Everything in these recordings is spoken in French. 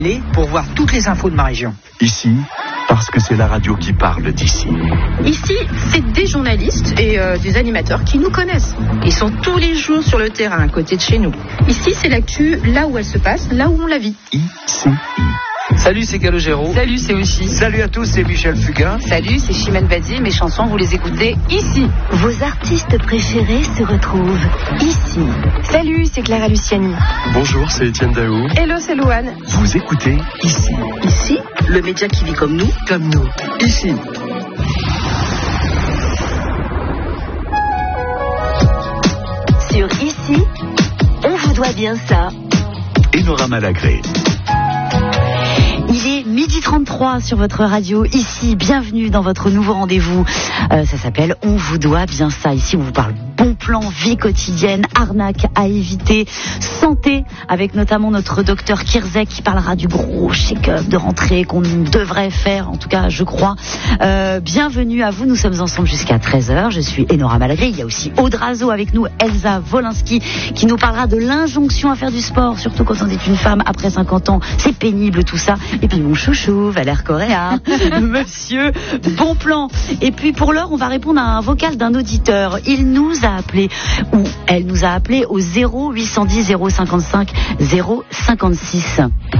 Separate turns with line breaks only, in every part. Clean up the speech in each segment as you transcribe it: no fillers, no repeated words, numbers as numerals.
Pour voir toutes les infos de ma région.
Ici, parce que c'est la radio qui parle d'ici.
Ici, c'est des journalistes et des animateurs qui nous connaissent. Ils sont tous les jours sur le terrain, à côté de chez nous. Ici, c'est l'actu, là où elle se passe, là où on la vit.
ICI.
Salut, c'est Calogero.
Salut, c'est Oshi.
Salut à tous, c'est Michel Fugain.
Salut, c'est Chimène Badi. Mes chansons, vous les écoutez ici.
Vos artistes préférés se retrouvent ici.
Salut, c'est Clara Luciani.
Bonjour, c'est Étienne Daou.
Hello, c'est Louane.
Vous écoutez ici.
Ici, le média qui vit comme nous.
Comme nous. Ici.
Sur Ici, on vous doit bien ça.
Enora Malagré.
Il est 12h33 sur votre radio. Ici, bienvenue dans votre nouveau rendez-vous. Ça s'appelle On vous doit bien ça. Ici, on vous parle bon plan, vie quotidienne, arnaque à éviter, santé, avec notamment notre docteur Kirzek qui parlera du gros check-up de rentrée qu'on devrait faire, en tout cas, je crois. Bienvenue à vous. Nous sommes ensemble jusqu'à 13h. Je suis Enora Malagré. Il y a aussi Audrazo avec nous, Elsa Wolinski, qui nous parlera de l'injonction à faire du sport, surtout quand on est une femme après 50 ans. C'est pénible tout ça. Et puis mon chouchou, Valère Correa, monsieur bon plan. Et puis pour l'heure, on va répondre à un vocal d'un auditeur. Il nous a appelé, ou elle nous a appelé au 0810 055 056.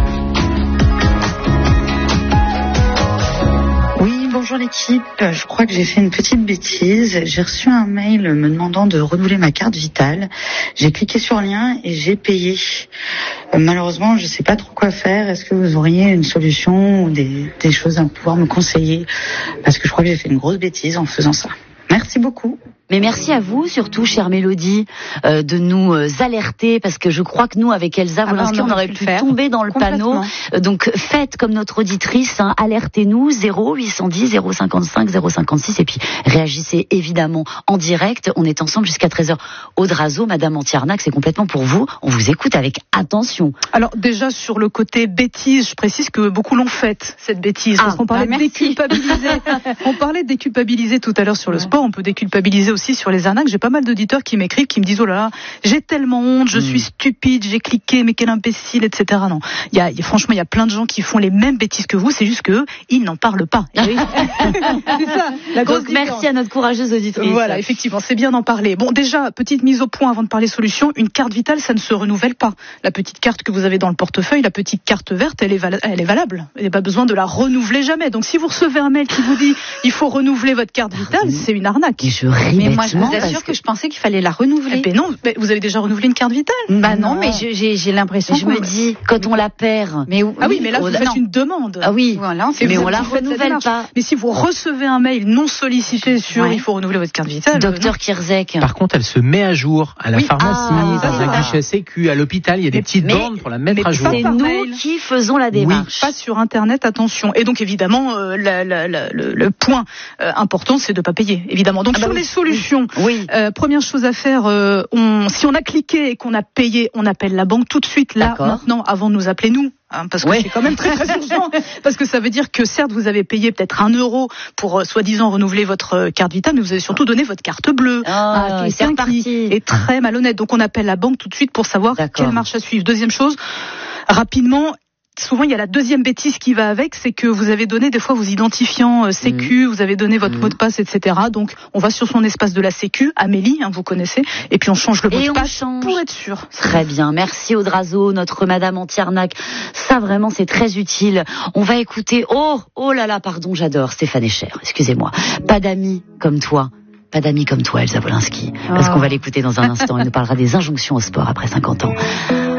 Bonjour l'équipe, je crois que j'ai fait une petite bêtise. J'ai reçu un mail me demandant de renouveler ma carte vitale. J'ai cliqué sur le lien et j'ai payé. Malheureusement, je ne sais pas trop quoi faire. Est-ce que vous auriez une solution ou des choses à pouvoir me conseiller? Parce que je crois que j'ai fait une grosse bêtise en faisant ça. Merci beaucoup.
Mais merci à vous, surtout, chère Mélodie, de nous alerter, parce que je crois que nous, avec Elsa Wolinski, on aurait pu tomber dans le panneau. Donc, faites comme notre auditrice, alertez-nous, 0810 055 056, et puis réagissez évidemment en direct. On est ensemble jusqu'à 13h. Audrazo, Madame Anti-Arnaque, c'est complètement pour vous. On vous écoute avec attention.
Alors, déjà, sur le côté bêtise, je précise que beaucoup l'ont faite, cette bêtise. Parce qu'on parlait de déculpabiliser. On parlait de déculpabiliser tout à l'heure sur le sport. On peut déculpabiliser aussi sur les arnaques. J'ai pas mal d'auditeurs qui m'écrivent, qui me disent oh là là, j'ai tellement honte, je suis stupide, j'ai cliqué, mais quel imbécile, etc. Non, franchement, il y a plein de gens qui font les mêmes bêtises que vous. C'est juste que eux, ils n'en parlent pas. Oui. C'est ça. La grosse
Donc merci à notre courageuse auditrice.
Voilà, effectivement, c'est bien d'en parler. Bon, déjà, petite mise au point avant de parler solution. Une carte vitale, ça ne se renouvelle pas. La petite carte que vous avez dans le portefeuille, la petite carte verte, elle est valable. Il n'y a pas besoin de la renouveler jamais. Donc si vous recevez un mail qui vous dit il faut renouveler votre carte vitale, c'est une arnaque.
Mais moi, je vous assure que je pensais qu'il fallait la renouveler.
Mais non, mais vous avez déjà renouvelé une carte vitale?
Bah non, mais j'ai l'impression.
Je me dis, quand on la perd.
Mais mais là, vous faites une demande.
Ah oui.
Voilà,
mais on la renouvelle pas.
Mais si vous recevez un mail non sollicité sur il faut renouveler votre carte vitale.
Docteur Kirzek.
Par contre, elle se met à jour à la pharmacie, dans un guichet sécu, à l'hôpital. Il y a des petites bornes pour la mettre à jour.
C'est nous qui faisons la démarche.
Pas sur Internet, attention. Et donc évidemment, le point important, c'est de ne pas payer. Évidemment. Donc sur les solutions.
Oui.
Première chose à faire, si on a cliqué et qu'on a payé, on appelle la banque tout de suite, là, maintenant, avant de nous appeler nous. Parce que c'est quand même très très urgent. Parce que ça veut dire que certes, vous avez payé peut-être 1 euro pour soi-disant renouveler votre carte vitale, mais vous avez surtout donné votre carte bleue.
C'est
qui est très malhonnête. Donc on appelle la banque tout de suite pour savoir quelle marche à suivre. Deuxième chose, rapidement, souvent, il y a la deuxième bêtise qui va avec, c'est que vous avez donné des fois vos identifiants sécu, vous avez donné votre mot de passe, etc. Donc, on va sur son espace de la sécu, Amélie, vous connaissez, et puis on change le mot de passe pour être sûr.
Très bien, merci Audrazo, notre Madame Anti-Arnaque. Ça, vraiment, c'est très utile. On va écouter, oh là là, pardon, j'adore, Stéphane Echer, excusez-moi. Pas d'amis comme toi, Elsa Wolinski. Parce qu'on va l'écouter dans un instant, il nous parlera des injonctions au sport après 50 ans.